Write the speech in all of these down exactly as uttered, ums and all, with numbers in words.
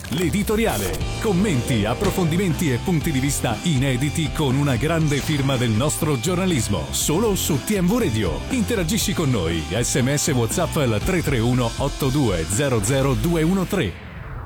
l'editoriale. Commenti, approfondimenti e punti di vista inediti con una grande firma del nostro giornalismo. Solo su T M V Radio. Interagisci con noi. Sms WhatsApp al tre tre uno otto due zero zero due uno tre.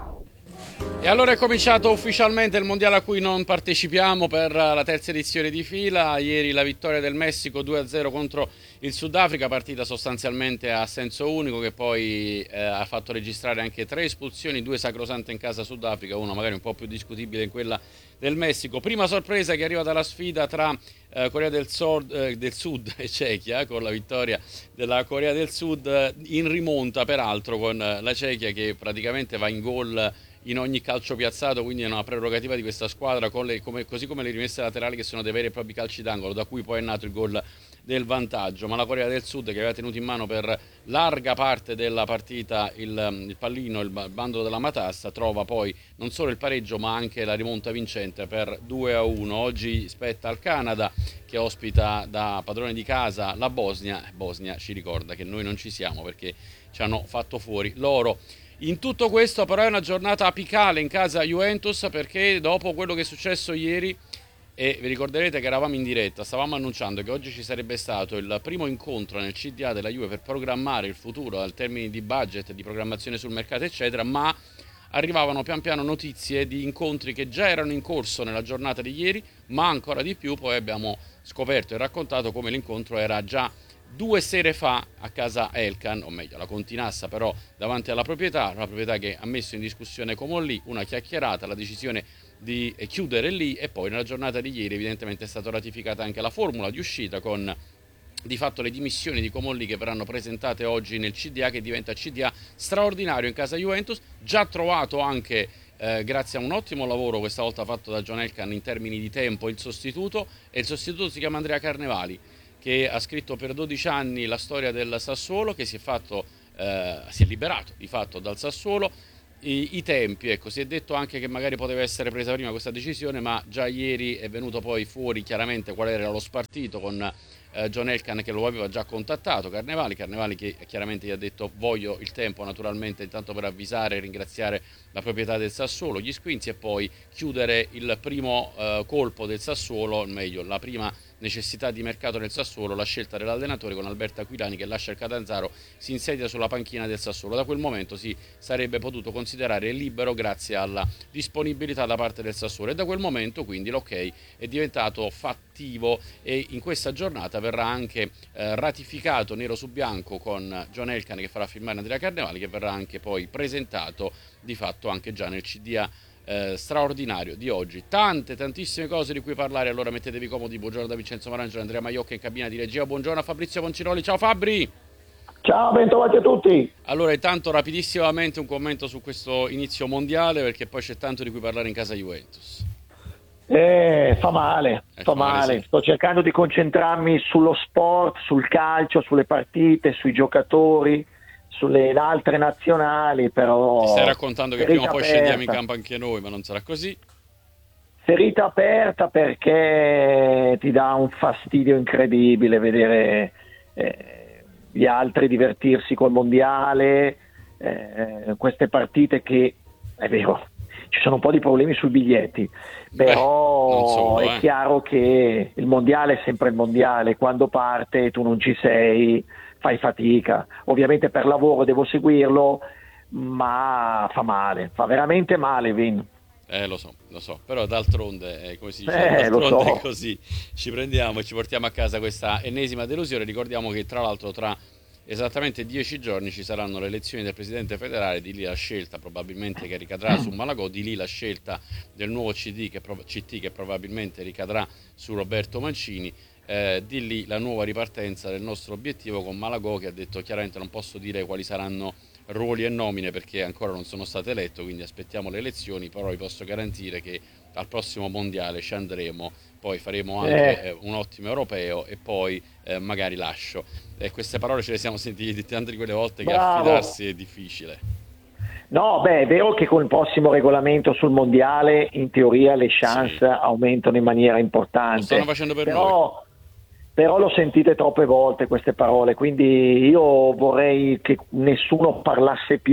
E allora è cominciato ufficialmente il mondiale a cui non partecipiamo per la terza edizione di fila. Ieri la vittoria del Messico due a zero contro il Sudafrica, partita sostanzialmente a senso unico che poi eh, ha fatto registrare anche tre espulsioni, due sacrosante in casa Sudafrica, una magari un po' più discutibile in quella del Messico. Prima sorpresa che arriva dalla sfida tra eh, Corea del Sud, eh, del Sud e Cechia, con la vittoria della Corea del Sud eh, in rimonta peraltro con la Cechia che praticamente va in gol in ogni calcio piazzato, quindi è una prerogativa di questa squadra, con le, come, così come le rimesse laterali che sono dei veri e propri calci d'angolo, da cui poi è nato il gol del vantaggio. Ma la Corea del Sud, che aveva tenuto in mano per larga parte della partita il, il pallino, il bando della matassa, trova poi non solo il pareggio ma anche la rimonta vincente per due a uno. Oggi spetta al Canada, che ospita da padrone di casa la Bosnia. Bosnia ci ricorda che noi non ci siamo perché ci hanno fatto fuori loro. In tutto questo però è una giornata apicale in casa Juventus, perché dopo quello che è successo ieri, e vi ricorderete che eravamo in diretta, stavamo annunciando che oggi ci sarebbe stato il primo incontro nel C D A della Juve per programmare il futuro al termine di budget, di programmazione sul mercato eccetera, ma arrivavano pian piano notizie di incontri che già erano in corso nella giornata di ieri, ma ancora di più poi abbiamo scoperto e raccontato come l'incontro era già due sere fa a casa Elkan, o meglio la Continassa però davanti alla proprietà, la proprietà che ha messo in discussione Comolli, una chiacchierata, la decisione di chiudere lì, e poi nella giornata di ieri evidentemente è stata ratificata anche la formula di uscita con di fatto le dimissioni di Comolli che verranno presentate oggi nel C D A, che diventa C D A straordinario in casa Juventus, già trovato anche eh, grazie a un ottimo lavoro questa volta fatto da John Elkann in termini di tempo il sostituto, e il sostituto si chiama Andrea Carnevali, che ha scritto per dodici anni la storia del Sassuolo, che si è fatto eh, si è liberato di fatto dal Sassuolo. I, i tempi, ecco, si è detto anche che magari poteva essere presa prima questa decisione, ma già ieri è venuto poi fuori chiaramente qual era lo spartito con eh, John Elkann, che lo aveva già contattato Carnevali, Carnevali che chiaramente gli ha detto voglio il tempo naturalmente intanto per avvisare e ringraziare la proprietà del Sassuolo, gli Squinzi, e poi chiudere il primo eh, colpo del Sassuolo, o meglio la prima necessità di mercato nel Sassuolo, la scelta dell'allenatore con Alberto Aquilani che lascia il Catanzaro, si insedia sulla panchina del Sassuolo. Da quel momento si sarebbe potuto considerare libero grazie alla disponibilità da parte del Sassuolo, e da quel momento quindi l'ok è diventato fattivo, e in questa giornata verrà anche eh, ratificato nero su bianco con John Elkann che farà firmare Andrea Carnevali, che verrà anche poi presentato di fatto anche già nel C D A Eh, straordinario di oggi. Tante tantissime cose di cui parlare, allora mettetevi comodi. Buongiorno da Vincenzo Marangelo, Andrea Maiocca in cabina di regia. Buongiorno a Fabrizio Ponciroli. Ciao Fabri. Ciao, bentrovati a tutti. Allora intanto rapidissimamente un commento su questo inizio mondiale, perché poi c'è tanto di cui parlare in casa Juventus. Eh, fa male, eh, fa male, male sì. Sto cercando di concentrarmi sullo sport, sul calcio, sulle partite, sui giocatori, sulle altre nazionali, però... Ti stai raccontando che prima o poi scendiamo in campo anche noi, ma non sarà così? Ferita aperta, perché ti dà un fastidio incredibile vedere eh, gli altri divertirsi col mondiale, eh, queste partite che, è vero, ci sono un po' di problemi sui biglietti, però Beh, solo, è eh. chiaro che il mondiale è sempre il mondiale, quando parte tu non ci sei, fai fatica. Ovviamente per lavoro devo seguirlo, ma fa male, fa veramente male, Vin. Eh lo so, lo so, però d'altronde, eh, come si dice, eh, d'altronde so. è così, ci prendiamo e ci portiamo a casa questa ennesima delusione. Ricordiamo che tra l'altro tra esattamente dieci giorni ci saranno le elezioni del presidente federale, di lì la scelta probabilmente che ricadrà su Malagò, di lì la scelta del nuovo C D che, C T che probabilmente ricadrà su Roberto Mancini. Eh, di lì la nuova ripartenza del nostro obiettivo con Malagò, che ha detto chiaramente non posso dire quali saranno ruoli e nomine perché ancora non sono stato eletto, quindi aspettiamo le elezioni, però vi posso garantire che al prossimo mondiale ci andremo, poi faremo anche eh. un ottimo europeo e poi eh, magari lascio. E queste parole ce le siamo sentite tante di quelle volte che Bravo. affidarsi è difficile. No, beh, è vero che con il prossimo regolamento sul mondiale in teoria le chance sì. aumentano in maniera importante. Lo stanno facendo per però... noi. Però l'ho sentite troppe volte queste parole, quindi io vorrei che nessuno parlasse più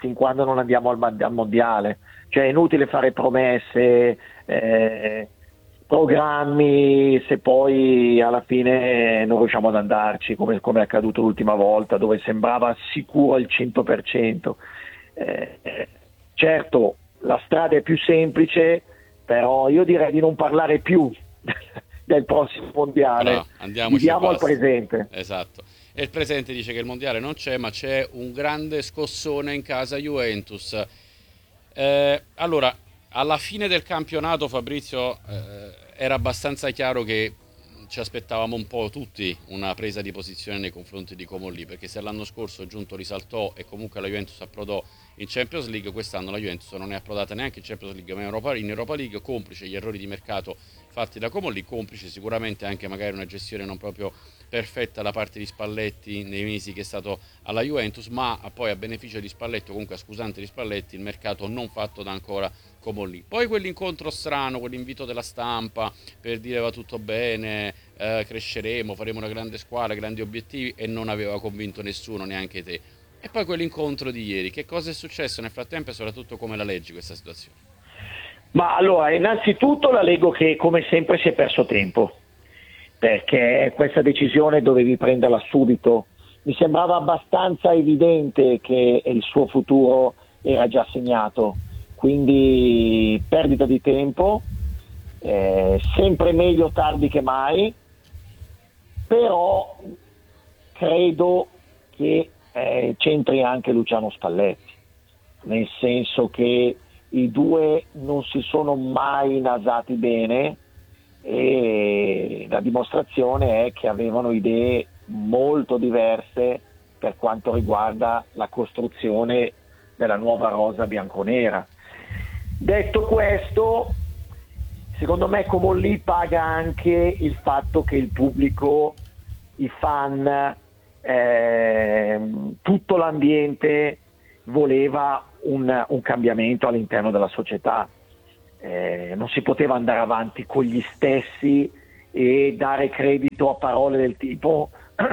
fin quando non andiamo al, al mondiale. Cioè è inutile fare promesse, eh, programmi, se poi alla fine non riusciamo ad andarci, come, come è accaduto l'ultima volta, dove sembrava sicuro al cento per cento. Eh, certo, la strada è più semplice, però io direi di non parlare più del prossimo mondiale. No, andiamoci, viviamo al basta. presente. Esatto. E il presente dice che il mondiale non c'è, ma c'è un grande scossone in casa Juventus. Eh, allora, alla fine del campionato, Fabrizio, eh, era abbastanza chiaro che ci aspettavamo un po' tutti una presa di posizione nei confronti di Comolli, perché se l'anno scorso Giunto risaltò e comunque la Juventus approdò in Champions League, quest'anno la Juventus non è approdata neanche in Champions League ma in Europa, in Europa League, complice gli errori di mercato fatti da Comolli, complice sicuramente anche magari una gestione non proprio perfetta da parte di Spalletti nei mesi che è stato alla Juventus, ma poi a beneficio di Spalletti o comunque a scusante di Spalletti il mercato non fatto da ancora Comolli. Poi quell'incontro strano, quell'invito della stampa per dire va tutto bene, eh, cresceremo, faremo una grande squadra, grandi obiettivi, e non aveva convinto nessuno, neanche te. E poi quell'incontro di ieri, che cosa è successo nel frattempo e soprattutto come la leggi questa situazione? Ma allora, innanzitutto la leggo che come sempre si è perso tempo, perché questa decisione dovevi prenderla subito. Mi sembrava abbastanza evidente che il suo futuro era già segnato, quindi perdita di tempo, eh, sempre meglio tardi che mai, però credo che eh, c'entri anche Luciano Spalletti, nel senso che i due non si sono mai nasati bene e la dimostrazione è che avevano idee molto diverse per quanto riguarda la costruzione della nuova rosa bianconera. Detto questo, secondo me Comolli paga anche il fatto che il pubblico, i fan, eh, tutto l'ambiente voleva un, un cambiamento all'interno della società. Eh, non si poteva andare avanti con gli stessi e dare credito a parole del tipo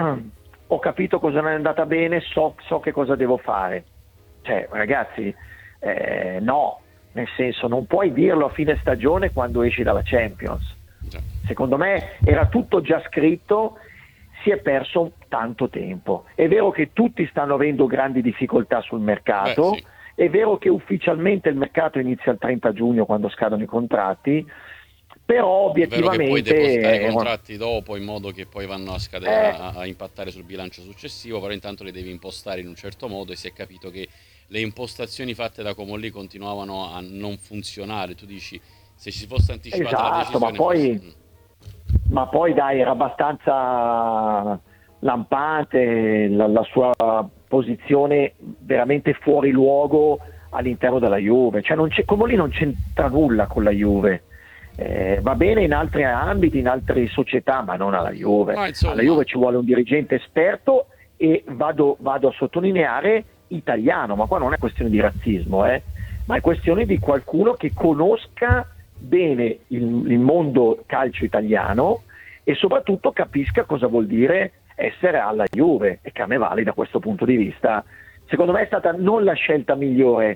ho capito cosa non è andata bene, so, so che cosa devo fare. Cioè, ragazzi, eh, no, nel senso, non puoi dirlo a fine stagione quando esci dalla Champions. Secondo me era tutto già scritto, si è perso tanto tempo. È vero che tutti stanno avendo grandi difficoltà sul mercato. Beh, sì. È vero che ufficialmente il mercato inizia il trenta giugno quando scadono i contratti, però obiettivamente... È vero che puoi depostare i contratti dopo in modo che poi vanno a scadere, eh... a, a impattare sul bilancio successivo, però intanto li devi impostare in un certo modo e si è capito che le impostazioni fatte da Comolli continuavano a non funzionare. Tu dici, se ci fosse anticipata esatto, la decisione... Ma poi, fosse... ma poi dai, era abbastanza lampante la, la sua posizione veramente fuori luogo all'interno della Juve, cioè non c'è, Comolli non c'entra nulla con la Juve, eh, va bene in altri ambiti, in altre società, ma non alla Juve. Ma insomma... alla Juve ci vuole un dirigente esperto e vado, vado a sottolineare italiano, ma qua non è questione di razzismo, eh, ma è questione di qualcuno che conosca bene il, il mondo calcio italiano e soprattutto capisca cosa vuol dire essere alla Juve, e che a me vale da questo punto di vista. Secondo me è stata non la scelta migliore,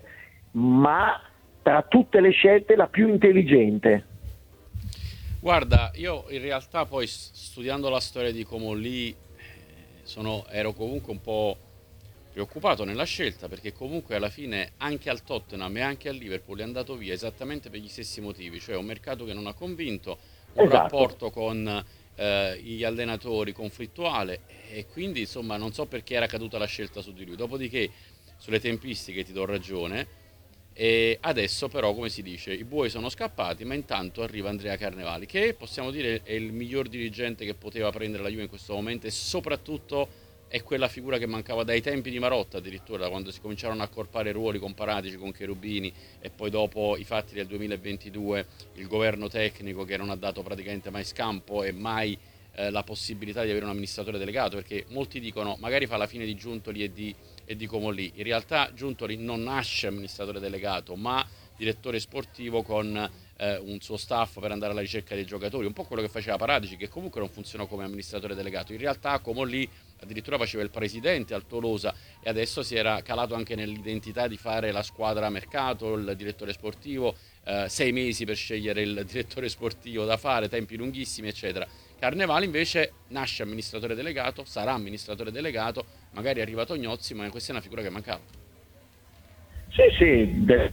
ma tra tutte le scelte la più intelligente. Guarda, io in realtà poi studiando la storia di Comolli sono, ero comunque un po' preoccupato nella scelta, perché comunque alla fine anche al Tottenham e anche al Liverpool è andato via esattamente per gli stessi motivi, cioè un mercato che non ha convinto, un esatto. rapporto con eh, gli allenatori conflittuale, e quindi insomma non so perché era caduta la scelta su di lui. Dopodiché sulle tempistiche ti do ragione, e adesso però, come si dice, i buoi sono scappati, ma intanto arriva Andrea Carnevali, che possiamo dire è il miglior dirigente che poteva prendere la Juve in questo momento, e soprattutto è quella figura che mancava dai tempi di Marotta, addirittura da quando si cominciarono a accorpare ruoli comparatici con Cherubini, e poi dopo i fatti del duemilaventidue, il governo tecnico che non ha dato praticamente mai scampo e mai eh, la possibilità di avere un amministratore delegato, perché molti dicono magari fa la fine di Giuntoli e di, e di Comolli. In realtà Giuntoli non nasce amministratore delegato, ma direttore sportivo con eh, un suo staff per andare alla ricerca dei giocatori, un po' quello che faceva Paratici, che comunque non funzionò come amministratore delegato. In realtà Comolli addirittura faceva il presidente al Tolosa e adesso si era calato anche nell'identità di fare la squadra a mercato, il direttore sportivo, eh, sei mesi per scegliere il direttore sportivo da fare, tempi lunghissimi eccetera. Carnevali invece nasce amministratore delegato, sarà amministratore delegato, magari arriva Tognozzi, ma questa è una figura che mancava. Sì, sì. De-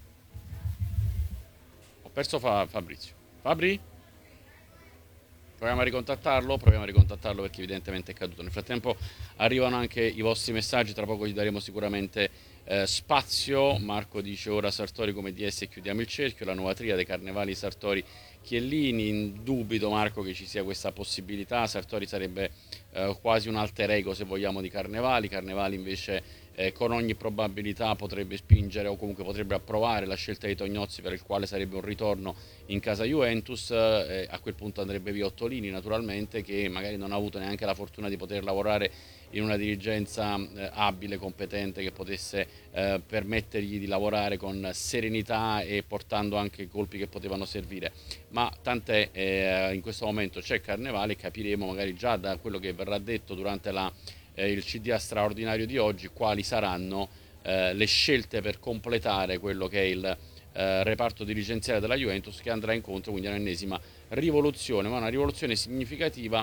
Ho perso Fa- Fabrizio. Fabri? Proviamo a ricontattarlo? Proviamo a ricontattarlo perché evidentemente è caduto. Nel frattempo arrivano anche i vostri messaggi, tra poco gli daremo sicuramente eh, spazio. Marco dice ora Sartori come D S chiudiamo il cerchio, la nuova triade Carnevali, Sartori, Chiellini. Dubito Marco che ci sia questa possibilità, Sartori sarebbe eh, quasi un alter ego se vogliamo di Carnevali, Carnevali invece eh, con ogni probabilità potrebbe spingere o comunque potrebbe approvare la scelta di Tognozzi per il quale sarebbe un ritorno in casa Juventus, eh, a quel punto andrebbe via Ottolini naturalmente che magari non ha avuto neanche la fortuna di poter lavorare in una dirigenza eh, abile, competente che potesse eh, permettergli di lavorare con serenità e portando anche i colpi che potevano servire, ma tant'è, eh, in questo momento c'è Carnevali, capiremo magari già da quello che verrà detto durante la, eh, il C D A straordinario di oggi quali saranno eh, le scelte per completare quello che è il eh, reparto dirigenziale della Juventus, che andrà incontro quindi all'ennesima rivoluzione, ma una rivoluzione significativa.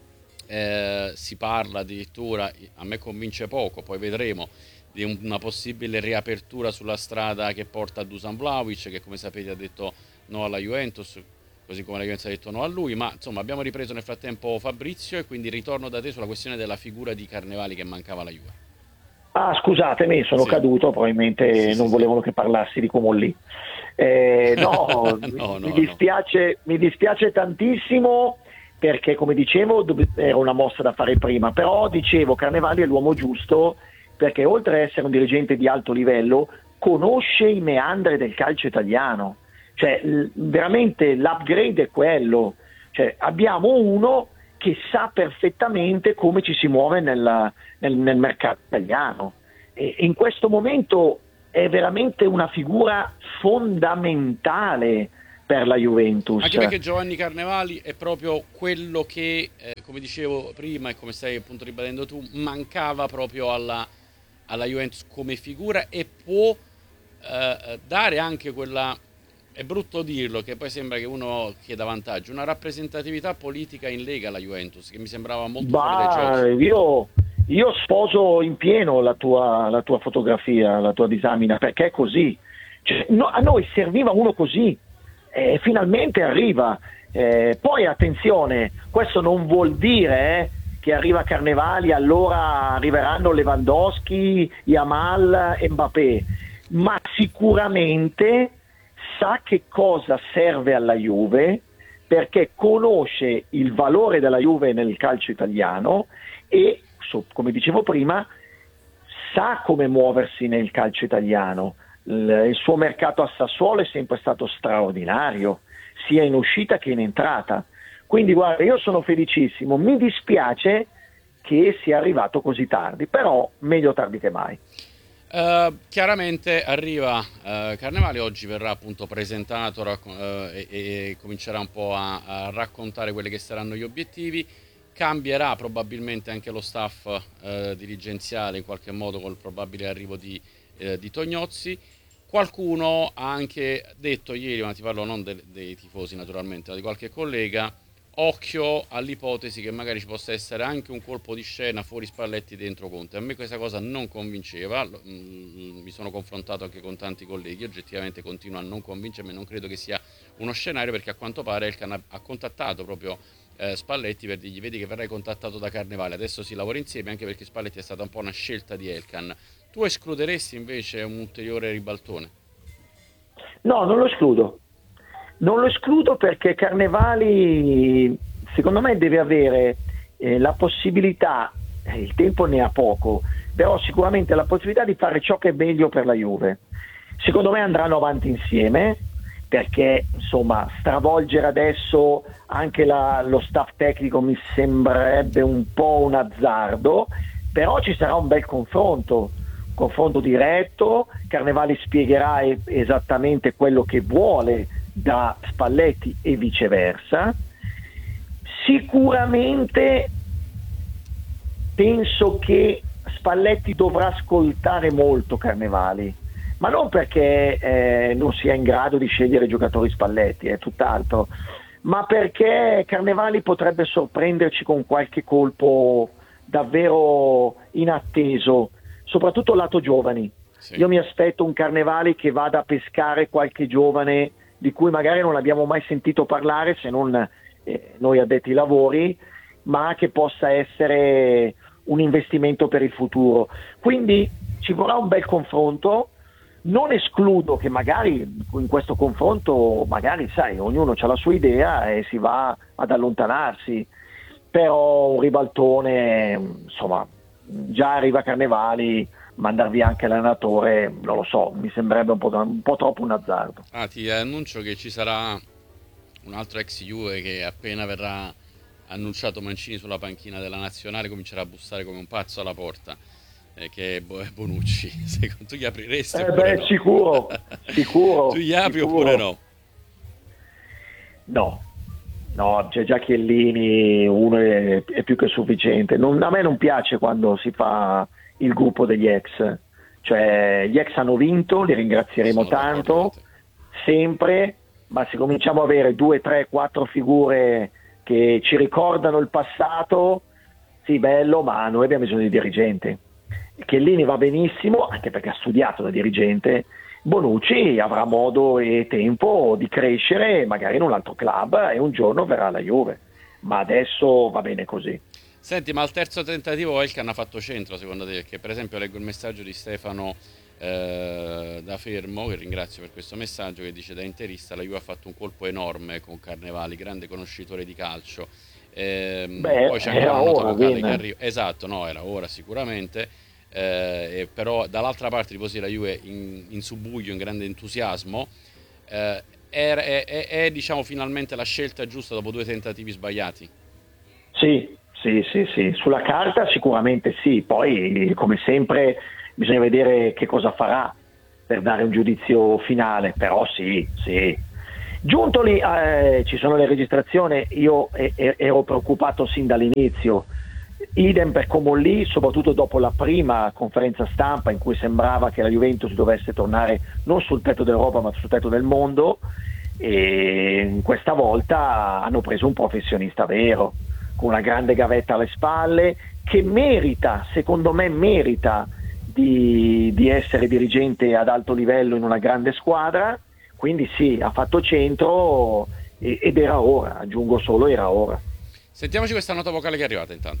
Eh, si parla addirittura, a me convince poco, poi vedremo, di una possibile riapertura sulla strada che porta a Dusan Vlahovic, che come sapete ha detto no alla Juventus, così come la Juventus ha detto no a lui, ma insomma abbiamo ripreso nel frattempo Fabrizio e quindi ritorno da te sulla questione della figura di Carnevali che mancava alla Juve. Ah, scusatemi, sono sì. caduto, probabilmente sì, non sì, volevano sì. che parlassi di Comolli. Eh, no, no, no, mi dispiace, no. mi dispiace tantissimo, perché come dicevo era una mossa da fare prima, però dicevo Carnevali è l'uomo giusto perché oltre ad essere un dirigente di alto livello conosce i meandri del calcio italiano, cioè l- veramente l'upgrade è quello, cioè abbiamo uno che sa perfettamente come ci si muove nel, nel, nel mercato italiano e in questo momento è veramente una figura fondamentale per la Juventus. Anche perché Giovanni Carnevali è proprio quello che, eh, come dicevo prima e come stai appunto ribadendo tu, mancava proprio alla, alla Juventus come figura e può eh, dare anche quella, è brutto dirlo, che poi sembra che uno chieda vantaggio, una rappresentatività politica in Lega alla Juventus, che mi sembrava molto bah, fuori dai io, io sposo in pieno la tua, la tua fotografia, la tua disamina, perché è così. Cioè, no, a noi serviva uno così. E finalmente arriva, eh, poi attenzione, questo non vuol dire eh, che arriva Carnevali allora arriveranno Lewandowski, Yamal e Mbappé, ma sicuramente sa che cosa serve alla Juve perché conosce il valore della Juve nel calcio italiano e, so, come dicevo prima, sa come muoversi nel calcio italiano. Il suo mercato a Sassuolo è sempre stato straordinario, sia in uscita che in entrata. Quindi guarda, io sono felicissimo, mi dispiace che sia arrivato così tardi, però meglio tardi che mai. Uh, chiaramente arriva uh, Carnevali, oggi verrà appunto presentato racco- uh, e, e comincerà un po' a, a raccontare quelli che saranno gli obiettivi. Cambierà probabilmente anche lo staff uh, dirigenziale in qualche modo col probabile arrivo di, uh, di Tognozzi. Qualcuno ha anche detto ieri, ma ti parlo non de- dei tifosi naturalmente, ma di qualche collega, occhio all'ipotesi che magari ci possa essere anche un colpo di scena fuori Spalletti dentro Conte. A me questa cosa non convinceva, mi sono confrontato anche con tanti colleghi, oggettivamente continuo a non convincermi, non credo che sia uno scenario perché a quanto pare Elkan ha, ha contattato proprio eh, Spalletti per dirgli vedi che verrai contattato da Carnevali, adesso si lavora insieme, anche perché Spalletti è stata un po' una scelta di Elkan. Tu escluderesti invece un ulteriore ribaltone? No, non lo escludo. Non lo escludo perché Carnevali, secondo me, deve avere eh, la possibilità, eh, il tempo ne ha poco, però sicuramente la possibilità di fare ciò che è meglio per la Juve. Secondo me andranno avanti insieme, perché insomma stravolgere adesso anche la, lo staff tecnico mi sembrerebbe un po' un azzardo, però ci sarà un bel confronto. confronto diretto, Carnevali spiegherà esattamente quello che vuole da Spalletti e viceversa. Sicuramente penso che Spalletti dovrà ascoltare molto Carnevali, ma non perché eh, non sia in grado di scegliere i giocatori Spalletti, è tutt'altro, ma perché Carnevali potrebbe sorprenderci con qualche colpo davvero inatteso, soprattutto lato giovani. Sì. Io mi aspetto un Carnevali che vada a pescare qualche giovane di cui magari non abbiamo mai sentito parlare, se non eh, noi addetti ai lavori, ma che possa essere un investimento per il futuro. Quindi ci vorrà un bel confronto. Non escludo che magari in questo confronto, magari sai, ognuno ha la sua idea e si va ad allontanarsi, però un ribaltone, insomma, già arriva Carnevali, mandar via anche l'allenatore, non lo so, mi sembrerebbe un po', un po' troppo un azzardo. Ah, ti annuncio che ci sarà un altro ex Juve che appena verrà annunciato Mancini sulla panchina della nazionale comincerà a bussare come un pazzo alla porta. Che è Bonucci. Secondo tu gli apriresti? Eh beh, no? sicuro, sicuro. Tu gli apri sicuro. Oppure no? No, no, c'è già Chiellini, uno è, è più che sufficiente. Non, a me non piace quando si fa il gruppo degli ex, cioè gli ex hanno vinto, li ringrazieremo Sono tanto, sempre, ma se cominciamo a avere due, tre, quattro figure che ci ricordano il passato, sì, bello, ma noi abbiamo bisogno di dirigente. Chiellini va benissimo, anche perché ha studiato da dirigente. Bonucci avrà modo e tempo di crescere magari in un altro club e un giorno verrà alla Juve, ma adesso va bene così. Senti, ma al terzo tentativo Elkann ha fatto centro secondo te? Perché per esempio leggo il messaggio di Stefano eh, da Fermo, che ringrazio per questo messaggio, che dice: da interista la Juve ha fatto un colpo enorme con Carnevali, grande conoscitore di calcio. Eh, Beh, poi c'è anche era una nota ora, vocale viene. che arriva. Esatto, no, era ora sicuramente. Eh, però dall'altra parte di così la Juve in, in subbuglio, in grande entusiasmo, eh, è, è, è, è diciamo finalmente la scelta giusta dopo due tentativi sbagliati? Sì, sì, sì, sì, sulla carta sicuramente sì, poi come sempre bisogna vedere che cosa farà per dare un giudizio finale, però sì, sì. Giuntoli, eh, ci sono le registrazioni, io eh, ero preoccupato sin dall'inizio. Idem per Comolli, soprattutto dopo la prima conferenza stampa in cui sembrava che la Juventus dovesse tornare non sul tetto dell'Europa ma sul tetto del mondo, e questa volta hanno preso un professionista vero, con una grande gavetta alle spalle, che merita, secondo me merita di, di essere dirigente ad alto livello in una grande squadra. Quindi sì, ha fatto centro ed era ora, aggiungo solo era ora. Sentiamoci questa nota vocale che è arrivata intanto.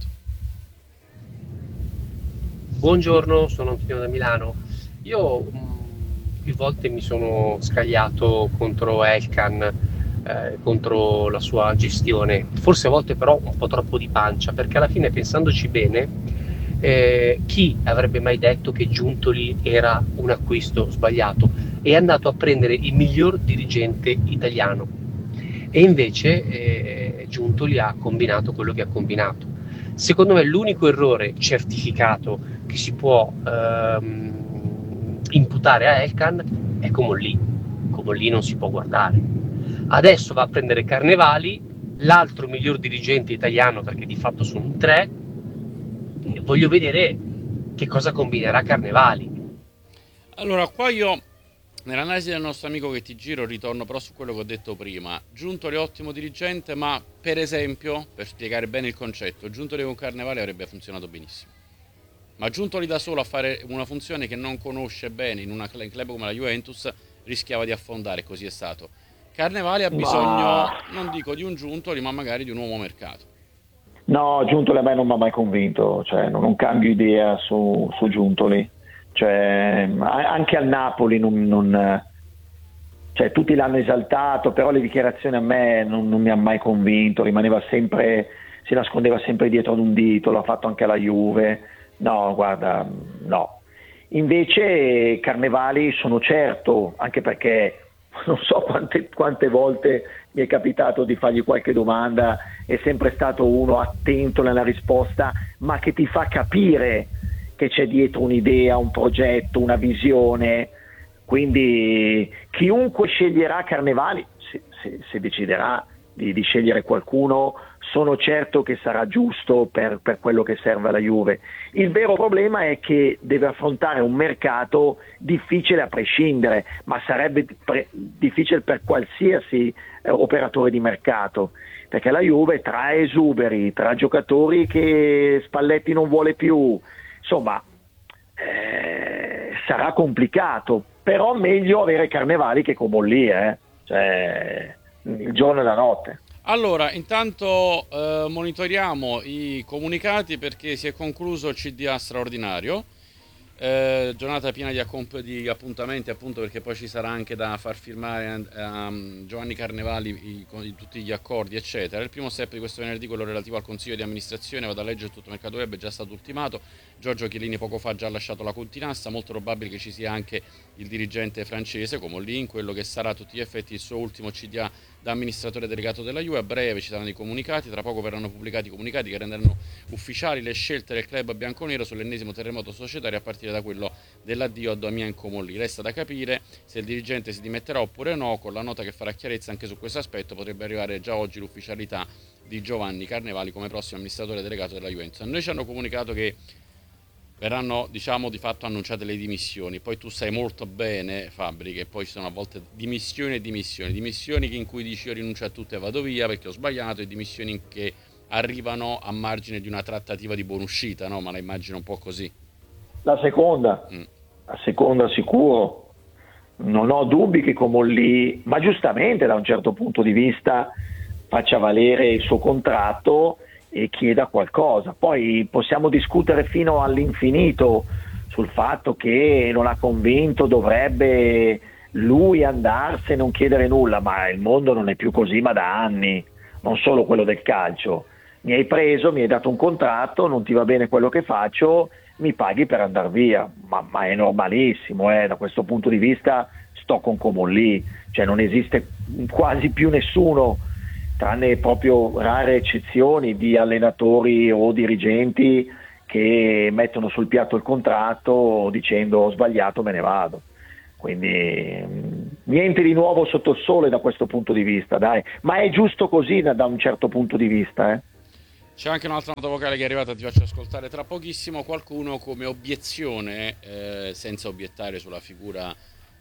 Buongiorno, sono Antonio da Milano. Io mh, più volte mi sono scagliato contro Elkann, eh, contro la sua gestione, forse a volte però un po' troppo di pancia, perché alla fine, pensandoci bene, eh, chi avrebbe mai detto che Giuntoli era un acquisto sbagliato? È andato a prendere il miglior dirigente italiano e invece eh, Giuntoli ha combinato quello che ha combinato. Secondo me l'unico errore certificato che si può ehm, imputare a Elkann è Comolli. Comolli non si può guardare. Adesso va a prendere Carnevali, l'altro miglior dirigente italiano, perché di fatto sono in tre, e voglio vedere che cosa combinerà Carnevali. Allora, qua io nell'analisi del nostro amico che ti giro ritorno però su quello che ho detto prima. Giuntoli è ottimo dirigente, ma per esempio, per spiegare bene il concetto, Giuntoli con Carnevali avrebbe funzionato benissimo. Ma Giuntoli da solo a fare una funzione che non conosce bene in una in club come la Juventus rischiava di affondare, così è stato. Carnevali ha bisogno, ma... non dico di un Giuntoli, ma magari di un uomo mercato. No, Giuntoli a me non mi ha mai convinto, cioè non, non cambio idea su, su Giuntoli. Cioè, anche al Napoli non, non, cioè, tutti l'hanno esaltato, però le dichiarazioni a me non, non mi ha mai convinto, rimaneva sempre, si nascondeva sempre dietro ad un dito, l'ha fatto anche alla Juve. No, guarda, no. Invece Carnevali sono certo, anche perché non so quante, quante volte mi è capitato di fargli qualche domanda, è sempre stato uno attento nella risposta, ma che ti fa capire che c'è dietro un'idea, un progetto, una visione. Quindi chiunque sceglierà Carnevali, se, se, se deciderà di, di scegliere qualcuno, sono certo che sarà giusto per, per quello che serve alla Juve. Il vero problema è che deve affrontare un mercato difficile a prescindere, ma sarebbe pre- difficile per qualsiasi eh, operatore di mercato, perché la Juve tra esuberi, tra giocatori che Spalletti non vuole più, insomma eh, sarà complicato, però meglio avere Carnevali che Comolli, eh? Cioè, il giorno e la notte. Allora, intanto eh, monitoriamo i comunicati perché si è concluso il C D A straordinario, eh, giornata piena di, accomp- di appuntamenti, appunto perché poi ci sarà anche da far firmare a um, Giovanni Carnevali i, con i, tutti gli accordi eccetera. Il primo step di questo venerdì, quello relativo al consiglio di amministrazione, vado a leggere tutto il mercato web, è già stato ultimato. Giorgio Chiellini poco fa ha già lasciato la Continassa, molto probabile che ci sia anche il dirigente francese come lì in quello che sarà a tutti gli effetti il suo ultimo C D A da amministratore delegato della Juve. A breve ci saranno i comunicati, tra poco verranno pubblicati i comunicati che renderanno ufficiali le scelte del club bianconero sull'ennesimo terremoto societario a partire da quello dell'addio a Damien Comolli. Resta da capire se il dirigente si dimetterà oppure no. Con la nota che farà chiarezza anche su questo aspetto potrebbe arrivare già oggi l'ufficialità di Giovanni Carnevali come prossimo amministratore delegato della Juventus. A noi ci hanno comunicato che verranno, diciamo, di fatto annunciate le dimissioni. Poi tu sai molto bene, Fabri, che poi ci sono a volte dimissioni e dimissioni. Dimissioni in cui dici io rinuncio a tutto e vado via perché ho sbagliato, e dimissioni che arrivano a margine di una trattativa di buonuscita, no? Ma la immagino un po' così. La seconda, mm. la seconda sicuro. Non ho dubbi che Comolli, ma giustamente da un certo punto di vista, faccia valere il suo contratto e chieda qualcosa. Poi possiamo discutere fino all'infinito sul fatto che non ha convinto, dovrebbe lui andarsene e non chiedere nulla, ma il mondo non è più così, ma da anni, non solo quello del calcio. Mi hai preso, mi hai dato un contratto, non ti va bene quello che faccio, mi paghi per andare via, ma, ma è normalissimo, eh? Da questo punto di vista sto con Comolli, cioè non esiste quasi più nessuno, tranne proprio rare eccezioni di allenatori o dirigenti che mettono sul piatto il contratto dicendo ho sbagliato, me ne vado. Quindi niente di nuovo sotto il sole da questo punto di vista, dai, ma è giusto così da, da un certo punto di vista, eh. C'è anche un'altra nota vocale che è arrivata, ti faccio ascoltare tra pochissimo. Qualcuno come obiezione, eh, senza obiettare sulla figura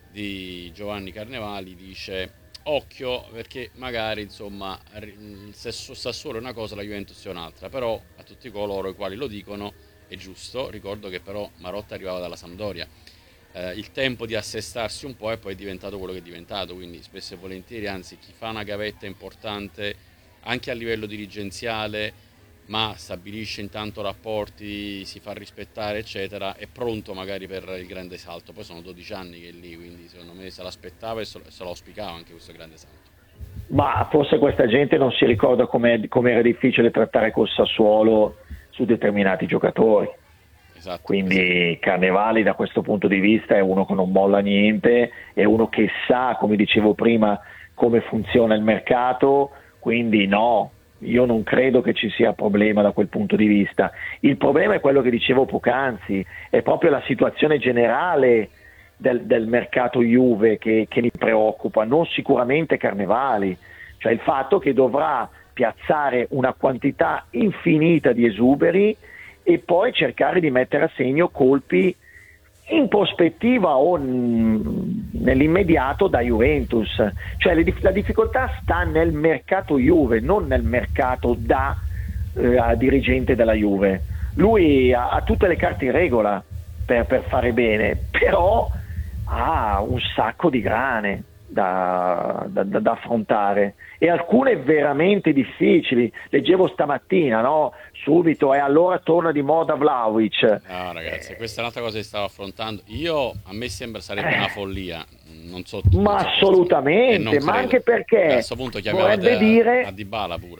di Giovanni Carnevali, dice occhio perché magari insomma se Sassuolo è una cosa la Juventus è un'altra, però a tutti coloro i quali lo dicono è giusto. Ricordo che però Marotta arrivava dalla Sampdoria, eh, il tempo di assestarsi un po' e poi è diventato quello che è diventato, quindi spesso e volentieri, anzi chi fa una gavetta importante anche a livello dirigenziale ma stabilisce intanto rapporti, si fa rispettare eccetera, è pronto magari per il grande salto. Poi sono dodici anni che è lì, quindi secondo me se l'aspettava e se lo auspicava anche questo grande salto. Ma forse questa gente non si ricorda come era difficile trattare col Sassuolo su determinati giocatori. Esatto, quindi esatto. Carnevali da questo punto di vista è uno che non molla niente, è uno che sa, come dicevo prima, come funziona il mercato, quindi no, io non credo che ci sia problema da quel punto di vista. Il problema è quello che dicevo poc'anzi, è proprio la situazione generale del, del mercato Juve che, che mi preoccupa, non sicuramente Carnevali, cioè il fatto che dovrà piazzare una quantità infinita di esuberi e poi cercare di mettere a segno colpi in prospettiva o nell'immediato da Juventus, cioè la difficoltà sta nel mercato Juve, non nel mercato da eh, dirigente della Juve. Lui ha, ha tutte le carte in regola per, per fare bene, però ha un sacco di grane da, da, da affrontare e alcune veramente difficili. Leggevo stamattina, no? Subito e allora torna di moda Vlahovic. No ragazzi, questa è un'altra cosa che stavo affrontando. Io, a me sembra sarebbe eh. una follia, non so tu, ma non so assolutamente, ma anche perché a questo punto vorrebbe dire a Dybala pure.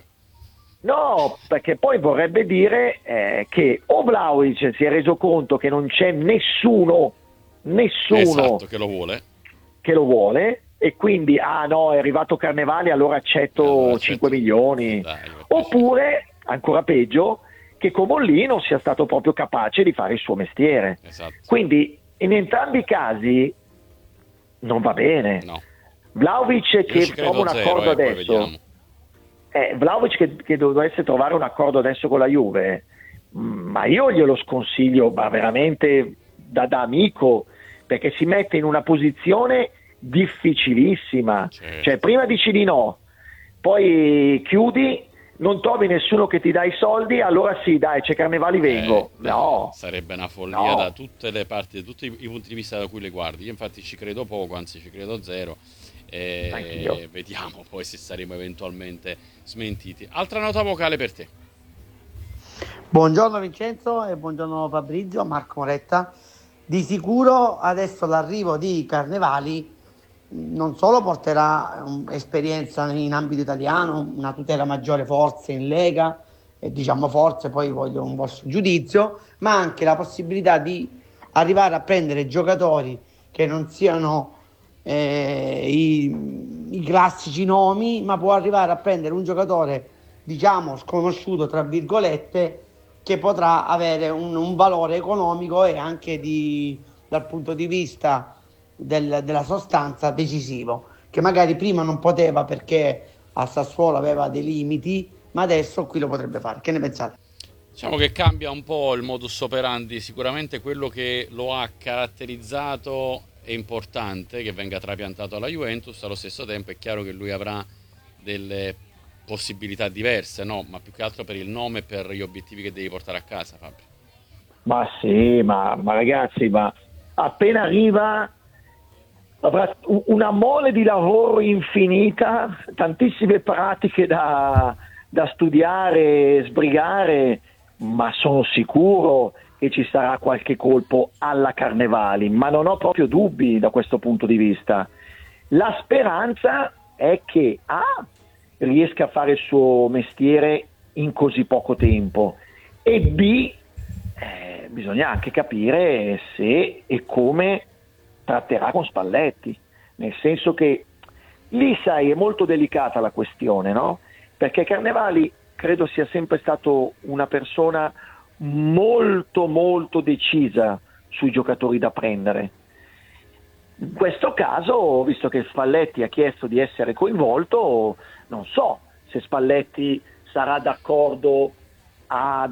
No, perché poi vorrebbe dire eh, che o Vlahovic si è reso conto che non c'è nessuno nessuno esatto, che lo vuole che lo vuole e quindi ah no, è arrivato Carnevali, allora accetto, allora accetto. cinque milioni. Dai, oppure ancora peggio, che Comolli non sia stato proprio capace di fare il suo mestiere. Esatto. Quindi in entrambi i casi non va bene. No. Vlahovic che trova un accordo adesso, eh, Vlahovic che, che dovesse trovare un accordo adesso con la Juve, ma io glielo sconsiglio, ma veramente da, da amico, perché si mette in una posizione difficilissima, certo. Cioè prima dici di no, poi chiudi, non trovi nessuno che ti dà i soldi, allora sì, dai, c'è Carnevali, vengo. Eh, no, sarebbe una follia no. da tutte le parti, da tutti i, i punti di vista da cui le guardi. Io infatti ci credo poco, anzi ci credo zero. E Anch'io. vediamo poi se saremo eventualmente smentiti. Altra nota vocale per te. Buongiorno Vincenzo e buongiorno Fabrizio, Marco Moretta. Di sicuro adesso l'arrivo di Carnevali non solo porterà um, esperienza in ambito italiano, una tutela maggiore forse in Lega, e diciamo forse poi voglio un vostro giudizio, ma anche la possibilità di arrivare a prendere giocatori che non siano eh, i, i classici nomi, ma può arrivare a prendere un giocatore diciamo sconosciuto tra virgolette, che potrà avere un, un valore economico e anche di, dal punto di vista del, della sostanza decisivo, che magari prima non poteva perché a Sassuolo aveva dei limiti, ma adesso qui lo potrebbe fare. Che ne pensate? Diciamo che cambia un po' il modus operandi, sicuramente quello che lo ha caratterizzato è importante, che venga trapiantato alla Juventus, allo stesso tempo è chiaro che lui avrà delle possibilità diverse, no? Ma più che altro per il nome e per gli obiettivi che devi portare a casa, Fabio. Ma sì, ma, ma ragazzi, ma appena arriva avrà una mole di lavoro infinita, tantissime pratiche da, da studiare, sbrigare, ma sono sicuro che ci sarà qualche colpo alla Carnevali, ma non ho proprio dubbi da questo punto di vista. La speranza è che A, riesca a fare il suo mestiere in così poco tempo, e B, eh, bisogna anche capire se e come tratterà con Spalletti, nel senso che lì, sai, è molto delicata la questione, no? Perché Carnevali credo sia sempre stato una persona molto molto decisa sui giocatori da prendere. In questo caso, visto che Spalletti ha chiesto di essere coinvolto, non so se Spalletti sarà d'accordo a